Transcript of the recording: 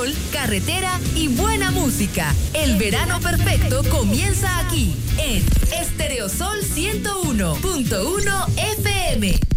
sol, carretera y buena música. El verano perfecto comienza aquí, en Estereosol 101.1 FM.